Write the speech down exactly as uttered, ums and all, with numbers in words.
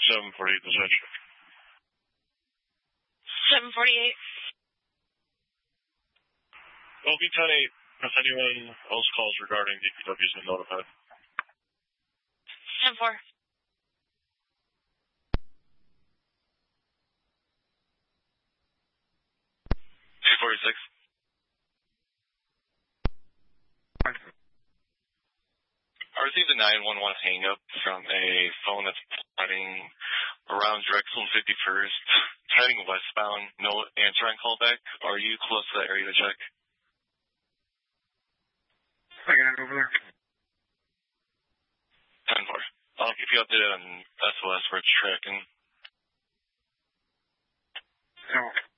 seven forty-eight, dispatch. seven forty-eight. O B ten eight, if anyone else calls regarding D P W has been notified. ten four. two forty-six. I received a nine one one hang-up from a phone that's heading around Drexel and fifty-first, heading westbound, no answer on callback. Are you close to that area to check? I got it over there. ten four. I'll keep you updated on S O S where it's tracking. So.